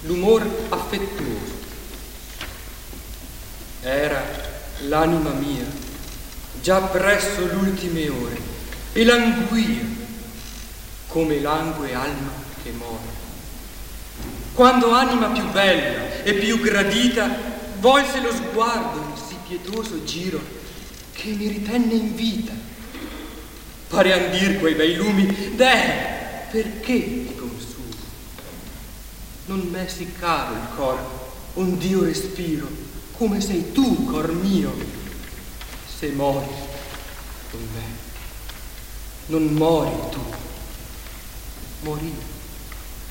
l'umor affettuoso. Era l'anima mia, già presso l'ultime ore, e languia, come langue alma che muore. Quando anima più bella e più gradita volse lo sguardo in sì pietoso giro che mi ritenne in vita. Parean dir quei bei lumi, deh, perché mi consumo? Non m'è sì caro il cor, ond'io respiro, come sei tu, cor mio. Se mori con me, non mori tu, morì